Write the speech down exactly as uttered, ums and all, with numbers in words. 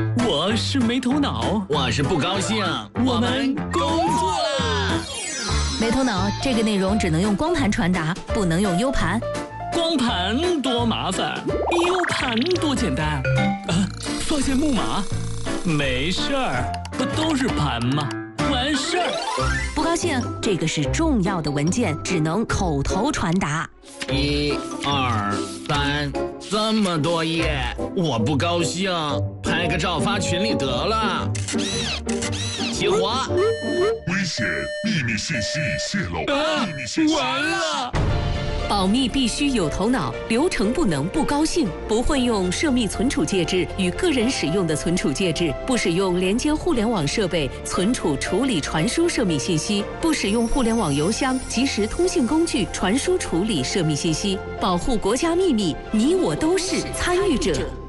我是没头脑， 我是不高兴， 我们工作啦！ 没头脑这个内容只能用光盘传达，不能用 U 盘。 光盘多麻烦 ，U 盘多简单。啊，发现木马？没事儿，不都是盘吗？完事儿。 不高兴，这个是重要的文件，只能口头传达。 一、二、三，这么多页，我不高兴，拍个照发群里得了。起火！ 危险！秘密信息泄露！ 啊， 秘密信息完了！ 保密必须有头脑，流程不能不高兴。不混用涉密存储介质与个人使用的存储介质，不使用连接互联网设备存储、处理、传输涉密信息，不使用互联网邮箱、即时通信工具传输处理涉密信息。保护国家秘密，你我都是参与者。